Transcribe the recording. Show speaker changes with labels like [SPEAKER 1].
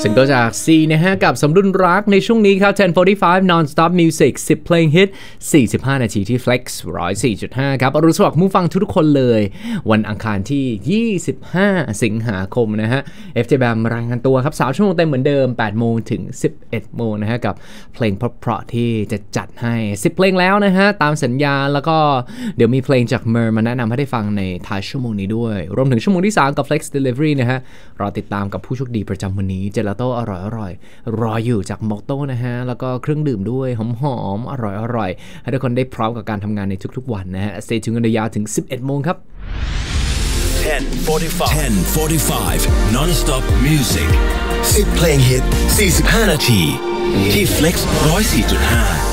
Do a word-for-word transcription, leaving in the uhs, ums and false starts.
[SPEAKER 1] ซิงเกิลจาก C นะฮะกับสมดุลรักในช่วงนี้ครับ ten forty-five non-stop music สิบเพลงฮิตสี่สิบห้านาทีที่ Flex หนึ่งร้อยสี่จุดห้า ครับอรุณสวัสดิ์ผู้ฟังทุกๆคนเลยวันอังคารที่ยี่สิบห้าสิงหาคมนะฮะ เอฟ เจ Bam รายงานตัวครับสามชั่วโมงเต็มเหมือนเดิม แปดโมงถึงสิบเอ็ดโมงนะฮะกับเพลงเพราะๆที่จะจัดให้สิบเพลงแล้วนะฮะตามสัญญาแล้วก็เดี๋ยวมีเพลงจาก Mer มาแนะนำให้ได้ฟังในท้ายชั่วโมงนี้ด้วยรวมถึงชั่วโมงที่สามกับ Flex Delivery นะฮะรอติดตามกับผู้โชคดีประจำวันนี้เจลาโต้อร่อยอร่อยรออยู่จากมอกโต้นะฮะแล้วก็เครื่องดื่มด้วยหอมๆอร่อยอร่อยให้ทุกคนได้พร้อมกับการทำงานในทุกๆวันนะฮะ Stay tuned กันยาวถึงสิบเอ็ดโมงครับ
[SPEAKER 2] ten forty-five ten forty-five non-stop music สิบเพลงฮิตสี่สิบห้านาทีที่ Flex หนึ่งร้อยสี่จุดห้า